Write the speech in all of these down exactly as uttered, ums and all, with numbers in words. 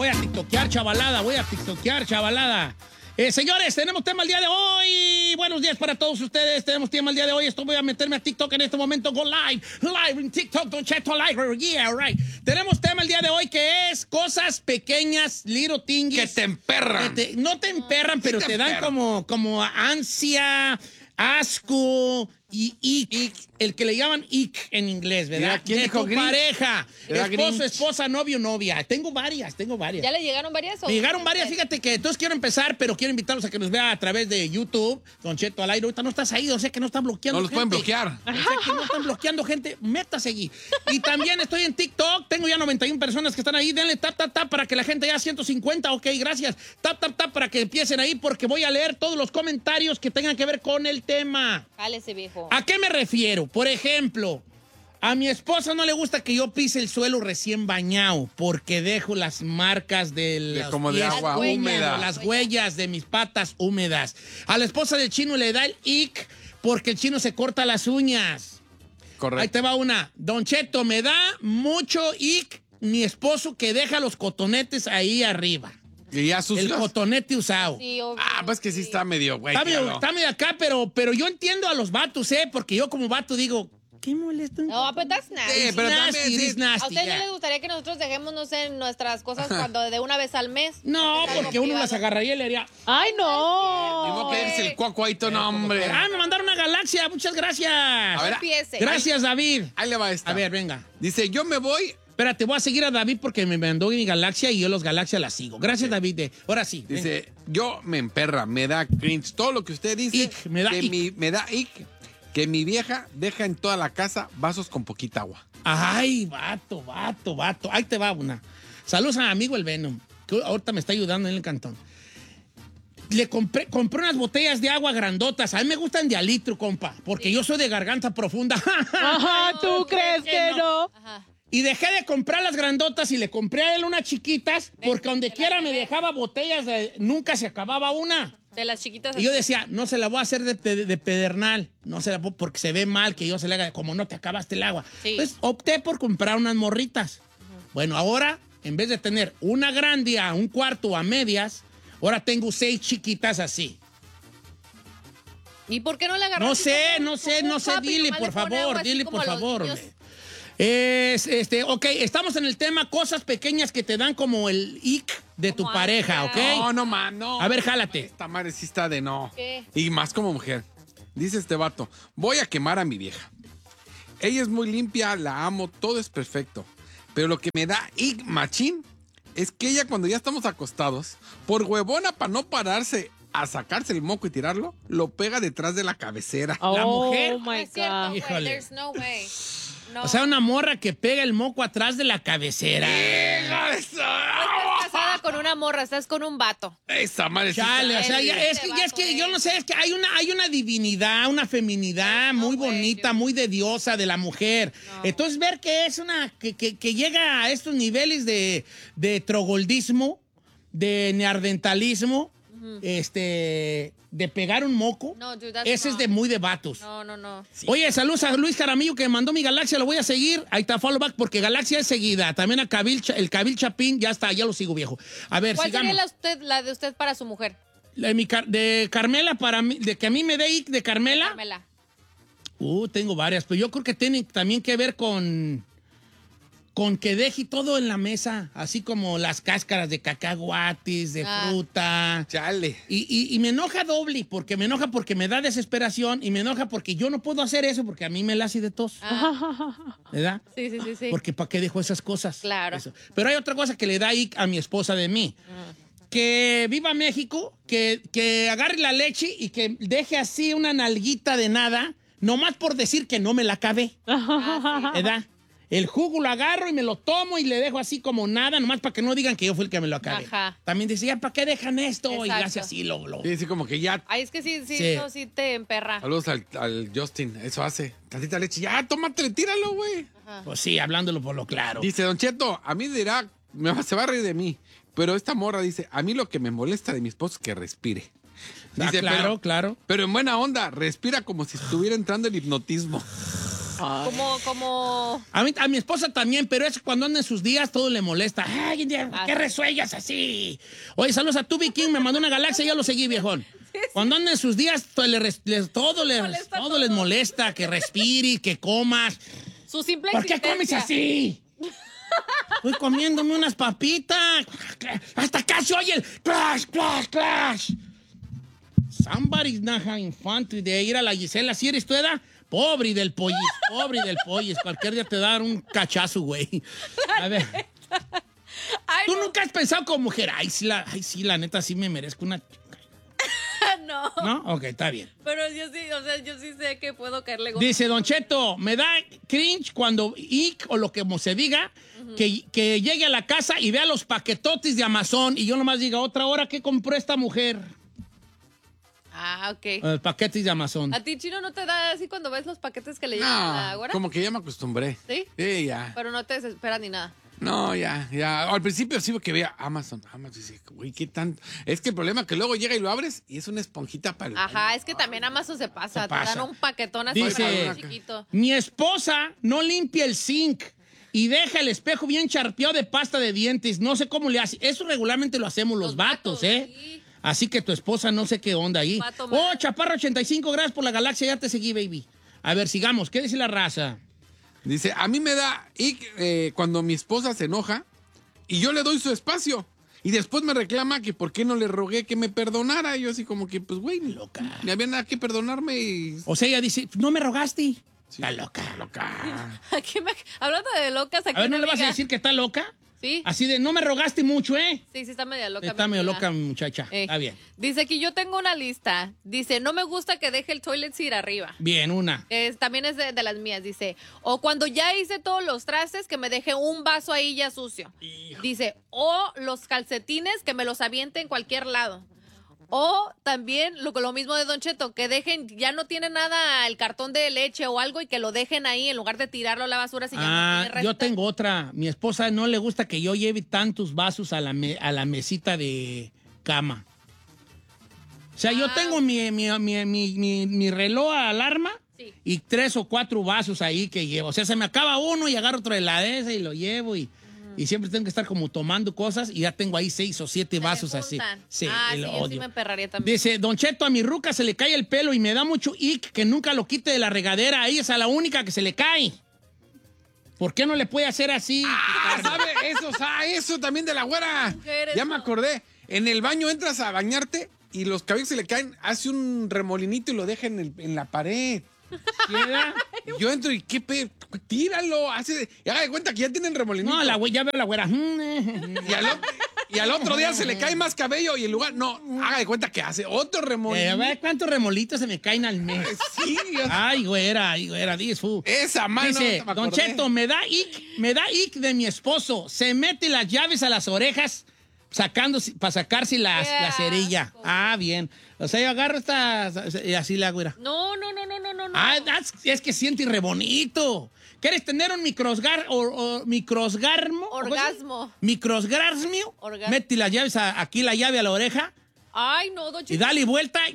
Voy a tiktokear, chavalada, voy a tiktokear, chavalada. Eh, señores, tenemos tema el día de hoy. Buenos días para todos ustedes. Tenemos tema el día de hoy. Esto voy a meterme a TikTok en este momento. Go live. Live en TikTok. Don Cheto live. Yeah, right. Tenemos tema el día de hoy que es cosas pequeñas, little things. Que te emperran. Que te, no te emperran, pero te te dan emperran. como, como ansia, asco y ick. El que le llaman ick en inglés, ¿verdad? Mira, ¿quién de dijo tu Grinch? pareja. Era Esposo, Grinch. esposa, novio, novia. Tengo varias, tengo varias. ¿Ya le llegaron varias? O Me llegaron varias, fíjate que entonces quiero empezar, pero quiero invitarlos a que nos vea a través de YouTube, Don Cheto al aire. Ahorita no estás ahí, o sea que no están bloqueando No los gente. pueden bloquear. O sea que no están bloqueando gente, métase allí. Y también estoy en TikTok, tengo ya noventa y una personas que están ahí, denle tap, tap, tap para que la gente ya ciento cincuenta, ok, gracias. Tap, tap, tap para que empiecen ahí porque voy a leer todos los comentarios que tengan que ver con el tema. Cálese, viejo. ¿A qué me refiero? Por ejemplo, a mi esposa no le gusta que yo pise el suelo recién bañado porque dejo las marcas de, De los como de pies agua huellas, húmeda. las huellas de mis patas húmedas. A la esposa del chino le da el ick porque el chino se corta las uñas. Correcto. Ahí te va una. Don Cheto, me da mucho ick mi esposo que deja los cotonetes ahí arriba. Y ya El sucios. cotonete usado. Sí, obvio. Ah, pues que sí está medio, güey. Está medio, claro. está medio acá, pero, pero yo entiendo a los vatos, ¿eh? Porque yo como vato digo, ¿qué molesto? No, pero that's nasty. Sí, pero nasty, también sí. it's nasty, ¿A usted ya. no le gustaría que nosotros dejemos, no sé, nuestras cosas cuando de una vez al mes? No, Es algo porque uno privado. las agarraría y le haría. ¡Ay, no! Ni modo que eres el cuacuaito, no, hombre. Ah, me mandaron una galaxia, muchas gracias. No ver, empiece. Gracias, David. Ahí le va esta. A ver, venga. Dice, yo me voy. Espérate, voy a seguir a David porque me mandó mi galaxia y yo los galaxias las sigo. Gracias, David. eh. Ahora sí. venga. Dice, yo me emperra, me da cringe. Todo lo que usted dice. Ick, me da que ick. Mi, me da ick. Que mi vieja deja en toda la casa vasos con poquita agua. Ay, vato, vato, vato. Ahí te va una. Saludos a mi amigo el Venom, que ahorita me está ayudando en el cantón. Le compré, compré unas botellas de agua grandotas. A mí me gustan de a litro, compa, porque yo soy de garganta profunda. Ajá, ¿tú crees que no? Ajá. Y dejé de comprar las grandotas y le compré a él unas chiquitas, porque donde de quiera la me bebé. dejaba botellas, de, nunca se acababa una. De las chiquitas. Y yo decía, no se la voy a hacer de, de- de pedernal, no se la voy- porque se ve mal que yo se la haga, como no te acabaste el agua. Sí. Entonces opté por comprar unas morritas. Bueno, ahora, en vez de tener una grande a un cuarto o a medias, ahora tengo seis chiquitas así. ¿Y por qué no le agarraste? No sé, como- no sé, como no un sé, papi, dile, nomás por le pone agua favor, así dile, como por a los favor. niños? hombre. Es, este, ok, estamos en el tema cosas pequeñas que te dan como el ick de tu Como pareja, ¿ok? ansia. No, no, man, no. A ver, jálate. Esta madre sí está de no. ¿Qué? Y más como mujer. Dice este vato, voy a quemar a mi vieja. Ella es muy limpia, la amo, todo es perfecto. Pero lo que me da ick machín es que ella cuando ya estamos acostados, por huevona para no pararse a sacarse el moco y tirarlo, lo pega detrás de la cabecera. La oh, mujer. Oh, No my es cierto, God. güey. Híjole. There's no way. No. O sea, una morra que pega el moco atrás de la cabecera. ¡Hija de esa- No estás casada con una morra, estás con un vato. Esa madre sí Chale, o está- sea, ya- es, que, ya es que yo no sé, es que hay una, hay una divinidad, una feminidad No, muy güey, bonita, yo- muy de diosa de la mujer. Entonces, ver que es una, que, que- que llega a estos niveles de, de trogoldismo, de neardentalismo, este, de pegar un moco, No, dude, that's ese es wrong. de muy de vatos. No, no, no. Oye, saludos a Luis Jaramillo que me mandó mi Galaxia, lo voy a seguir. Ahí está, follow back, porque Galaxia es seguida. También a Cabil, Cha- el Cabil Chapín, ya está, ya lo sigo, viejo. A ver, ¿Cuál sigamos. sería la, usted, la de usted para su mujer? La de, mi Car- de Carmela para mí, de que a mí me dé ick de Carmela. Carmela. Uh, tengo varias, pero yo creo que tienen también que ver con con que deje todo en la mesa, así como las cáscaras de cacahuates, de Ah. fruta. Chale. Y, y- y me enoja doble, porque me enoja porque me da desesperación y me enoja porque yo no puedo hacer eso porque a mí me la hace de tos, Ah, ¿verdad? sí, sí, sí, sí. Porque ¿para qué dejo esas cosas? Claro. Eso. Pero hay otra cosa que le da ick a mi esposa de mí. Que viva México, que, que agarre la leche y que deje así una nalguita de nada, nomás por decir que no me la acabé. Ah, ¿Verdad? El jugo lo agarro y me lo tomo y le dejo así como nada, nomás para que no digan que yo fui el que me lo acabé. Ajá. También decía, ¿para qué dejan esto? Y Exacto. gracias así lo... lo- Sí, sí, como que ya. Ay, es que sí, sí, Sí. eso sí te emperra. Saludos al, al Justin, eso hace. Tantita leche, ya, tómatele, tíralo, güey. Pues sí, hablándolo por lo claro. Dice, Don Cheto, a mí dirá, me va- se va a reír de mí. Pero esta morra dice, a mí lo que me molesta de mi esposo es que respire. Ah, claro, pero, claro. Pero en buena onda, respira como si estuviera entrando en hipnotismo. Como, como... A, mí, a mi esposa también, pero es cuando anda en sus días, todo le molesta. Ay, ¿por Ah, qué sí. resuellas así? Oye, saludos a Tubi King, me mandó una galaxia y yo lo seguí, viejón. Cuando anda en sus días, todo, le, res- le- todo, le- Molesta todo todo. les molesta, que respires, que comas. Su simple ¿Por qué comes existencia. así? Estoy comiéndome unas papitas. Hasta casi oye el clash, clash, clash. Somebody's not having fun today. Ir a la Gisela, si eres tú, ¿edad? Pobre del pollis, pobre del pollis. Cualquier día te dan un cachazo, güey. A ver, Ay, tú no, nunca has pensado como mujer, ay, sí, la, ay, sí, la neta, sí me merezco una... no. ¿No? Ok, está bien. Pero yo sí, o sea, yo sí sé que puedo caerle gordo. Dice Don Cheto, me da cringe cuando ic o lo que mo- se diga, que, que llegue a la casa y vea los paquetotes de Amazon y yo nomás diga, otra hora que compró esta mujer. Ah, ok. Los paquetes de Amazon. ¿A ti, Chino, no te da así cuando ves los paquetes que le llegan a la No, güera? como que ya me acostumbré. ¿Sí? Sí, ya. Pero no te desesperas ni nada. No, ya, ya. Al principio sí que veía Amazon, Amazon, dice, güey, qué tanto. Es que el problema es que luego llega y lo abres y es una esponjita para el Ajá, es que también Amazon se pasa. Se Te pasa. dan un paquetón así Dice- para un chiquito. Mi esposa no limpia el zinc y deja el espejo bien charpeado de pasta de dientes. No sé cómo le hace. Eso regularmente lo hacemos los, Los vatos, vatos, ¿eh? sí. Así que tu esposa no sé qué onda ahí. Vato Oh, mal. Chaparro ochenta y cinco, gracias por la galaxia, ya te seguí, baby. A ver, sigamos. ¿Qué dice la raza? Dice, a mí me da ick, eh, cuando mi esposa se enoja y yo le doy su espacio. Y después me reclama que por qué no le rogué que me perdonara. Y yo así como que, pues, güey, ni Loca. Ni había nada que perdonarme y... O sea, ella dice, no me rogaste. Sí. Está loca. Loca. Aquí me- hablando de locas, aquí A ver, ¿no una le vas a amiga- decir que está loca? Sí, Así de, no me rogaste mucho, ¿eh? sí, sí, está media loca. Está mi medio amiga. loca, mi muchacha. Eh, Está bien. Dice que yo tengo una lista. Dice, no me gusta que deje el toilet seat arriba. Bien, una. Es, también es de, de las mías, dice. O cuando ya hice todos los trastes, que me deje un vaso ahí ya sucio. Dice, o los calcetines, que me los aviente en cualquier lado. O también lo, lo mismo de Don Cheto, que dejen, ya no tiene nada el cartón de leche o algo y que lo dejen ahí en lugar de tirarlo a la basura si ya no Ah, tiene yo resta. tengo otra. Mi esposa no le gusta que yo lleve tantos vasos a la, me- a la mesita de cama. O sea, yo Ah. tengo mi, mi, mi, mi, mi- mi reloj alarma Sí. y tres o cuatro vasos ahí que llevo. O sea, se me acaba uno y agarro otro de la de esa y lo llevo y, y siempre tengo que estar como tomando cosas y ya tengo ahí seis o siete Se me vasos así. juntan. Sí, ah, y sí, lo yo sí odio. me emperraría también. Dice, Don Cheto, a mi ruca se le cae el pelo y me da mucho ick que nunca lo quite de la regadera. Ahí es a la única que se le cae. ¿Por qué no le puede hacer así? Ah, ¿sabe? Eso, ah, eso también de la güera. ¿Qué eres Ya me tú? acordé. En el baño entras a bañarte y los cabellos se le caen, hace un remolinito y lo deja en, el- en la pared. ¿Queda? Y yo entro y qué pe... Tíralo, hace... Y haga de cuenta que ya tienen remolinito. No, la güey, ya veo la güera. Y al, o- y al otro día se le cae más cabello y en lugar... No, haga de cuenta que hace otro Eh, remolinito. ve cuántos remolitos se me caen al mes. Sí, yo- Ay, güera, ay, güera, disfu. esa mano. Dice, me Don acordé. Cheto, me da ick, me da ick de mi esposo. Se mete las llaves a las orejas sacando para sacarse las, Qué la cerilla. asco. Ah, bien. O sea, yo agarro esta y así la güera. No, no, no, no, no, no. no. Ah, that's- es que siente re bonito. ¿Quieres tener un microsgar o, o microsgarmo? Orgasmo. Microsgarmio. Orgasmo. Mete las llaves a- aquí la llave a la oreja Ay, no, Don y Cheto. dale vuelta. y-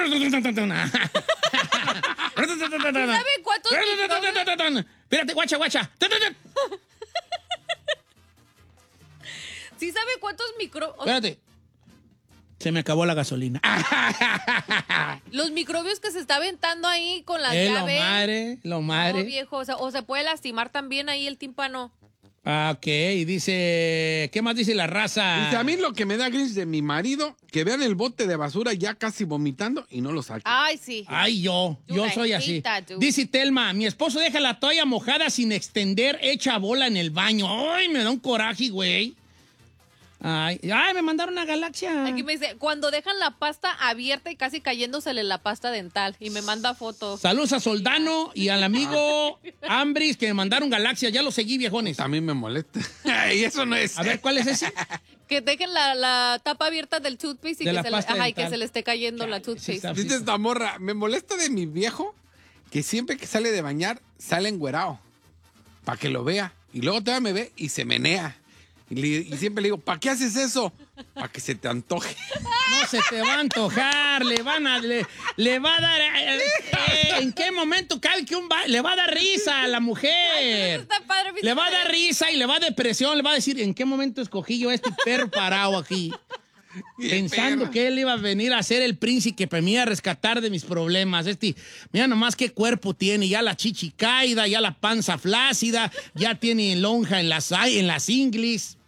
¿Sabe cuántos microbios? Espérate, guacha, guacha. ¿Sí sabe cuántos micro... o- Espérate. Se me acabó la gasolina. los microbios que se está aventando ahí con las Eh, lo llaves? madre, lo No, madre. viejo, o, sea, o se puede lastimar también ahí el tímpano. Ah, ok, y dice, ¿qué más dice la raza? Dice, a mí lo que me da gris de mi marido, que vean el bote de basura ya casi vomitando y no lo saquen. Ay, sí. Ay, yo, yo Dude, soy I así. hate that, dude. Dice Telma, mi esposo deja la toalla mojada sin extender, hecha bola en el baño. Ay, me da un coraje, güey. Ay, ay, me mandaron una galaxia. Aquí me dice, cuando dejan la pasta abierta y casi cayéndosele la pasta dental. Y me manda fotos. Saludos a Soldano y al amigo Ambris que me mandaron galaxia. Ya lo seguí, viejones. También me molesta. y eso no es. A ver, ¿cuál es ese? Que dejen la, la tapa abierta del toothpaste y, De que la se, le, pasta ajá, y que dental. se le esté cayendo la Sí, toothpaste. está- Dice esta morra, me molesta de mi viejo que siempre que sale de bañar sale enguerado. Para que lo vea. Y luego todavía me ve y se menea. Y, le- y siempre le digo, ¿para qué haces eso? Para que se te antoje. No se te va a antojar, le van a, le, le va a dar, eh, eh, ¿en qué momento cabe que un ba- le va a dar risa a la mujer? Está padre, mi Le va a dar señora. risa y le va a dar depresión, le va a decir, ¿en qué momento escogí yo este perro parado aquí? Pensando perra. que él iba a venir a ser el príncipe que me iba a rescatar de mis problemas. Este, mira nomás qué cuerpo tiene, ya la chichi caída, ya la panza flácida, ya tiene lonja en las, en las inglis.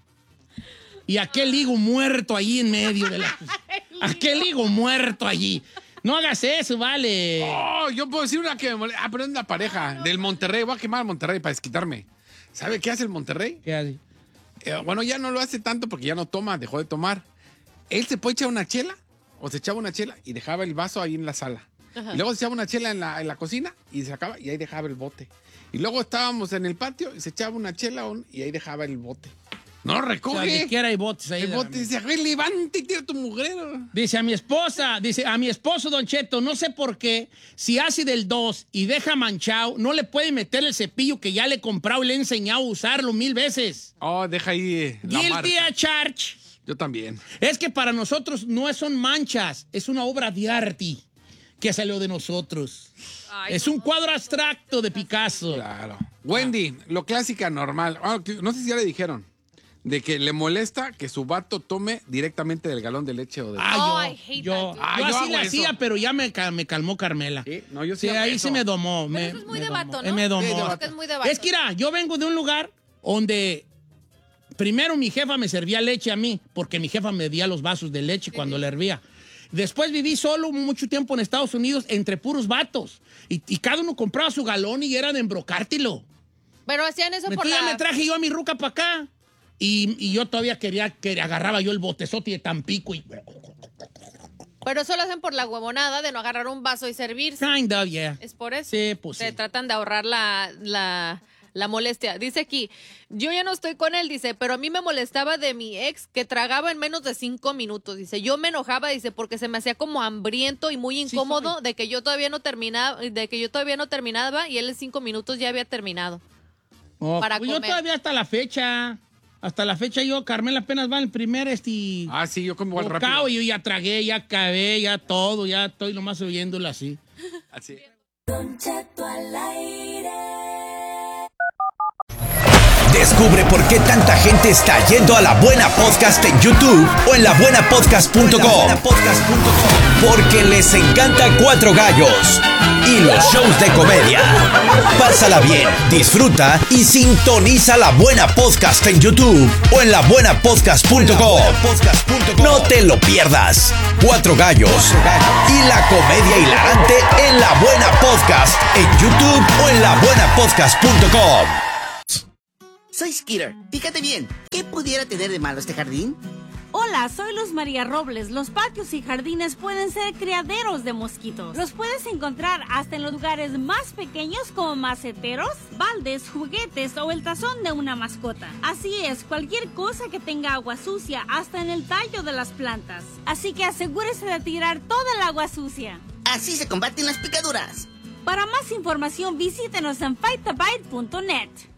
Y aquel higo muerto allí en medio de la... Aquel higo muerto allí. No hagas eso, vale. Oh, yo puedo decir una que me molesta. Ah, pero es una pareja del Monterrey. Voy a quemar a Monterrey para desquitarme. ¿Sabe qué hace el Monterrey? ¿Qué hace? Eh, bueno, ya no lo hace tanto porque ya no toma, dejó de tomar. Él se puede echar una chela, o se echaba una chela y dejaba el vaso ahí en la sala. Ajá. Y luego se echaba una chela en la, en la cocina y se sacaba y ahí dejaba el bote. Y luego estábamos en el patio y se echaba una chela on- y ahí dejaba el bote. No O recoge. sea, ni siquiera hay botes ahí. el de la bote dice, güey, levante y tira tu mugrero. Dice a mi esposa, dice a mi esposo, Don Cheto, no sé por qué, si hace del dos y deja manchado, no le puede meter el cepillo que ya le he comprado y le he enseñado a usarlo mil veces. Oh, deja ahí eh, la Guilty marca. a charge. Yo también. Es que para nosotros no son manchas, es una obra de arte que salió de nosotros. Ay, Es un cuadro abstracto de Picasso. Claro. Wendy, lo clásica normal. Ah, que- no sé si ya le dijeron. De que le molesta que su vato tome directamente del galón de leche o de... Ah, Oh, yo, I hate yo, that, dude. Ah, yo yo así hago le eso. hacía, pero ya me, ca- me calmó Carmela. Sí, no, yo sí Sí, hago ahí eso. sí me domó. me- eso es muy me de domó, vato, eh, ¿no? Me domó. Sí, de Creo vato. que es muy de vato. Es que mira, yo vengo de un lugar donde primero mi jefa me servía leche a mí, porque mi jefa me día los vasos de leche cuando le hervía. Después viví solo mucho tiempo en Estados Unidos entre puros vatos. Y, y cada uno compraba su galón y era de embrocártelo. Pero hacían eso por Entonces ya la... me traje yo a mi ruca para acá. Y, y yo todavía quería que agarraba yo el botezote de Tampico y... Pero eso lo hacen por la huevonada de no agarrar un vaso y servirse. Kind of, yeah. Es por eso. Sí, pues Se sí. tratan de ahorrar la, la, la molestia. Dice aquí, yo ya no estoy con él, dice, pero a mí me molestaba de mi ex que tragaba en menos de cinco minutos. Dice, yo me enojaba, dice, porque se me hacía como hambriento y muy incómodo soy. de que yo todavía no terminaba, de que yo todavía no terminaba y él en cinco minutos ya había terminado. Oh, para pues yo comer. todavía hasta la fecha, hasta la fecha yo, Carmela apenas va en el primer este Ah, sí, yo como igual bocado rápido. y yo ya tragué, ya acabé, ya todo, ya estoy nomás oyéndolo así. Así. Descubre por qué tanta gente está yendo a La Buena Podcast en YouTube o en la buena podcast punto com. Porque les encanta Cuatro Gallos y los shows de comedia. Pásala bien, disfruta y sintoniza La Buena Podcast en YouTube o en la buena podcast punto com. No te lo pierdas. Cuatro Gallos y la comedia hilarante en La Buena Podcast en YouTube o en la buena podcast punto com. Soy Skitter. Fíjate bien, ¿qué pudiera tener de malo este jardín? Hola, soy Luz María Robles. Los patios y jardines pueden ser criaderos de mosquitos. Los puedes encontrar hasta en los lugares más pequeños como maceteros, baldes, juguetes o el tazón de una mascota. Así es, cualquier cosa que tenga agua sucia, hasta en el tallo de las plantas. Así que asegúrese de tirar toda el agua sucia. Así se combaten las picaduras. Para más información visítenos en fight the bite punto net.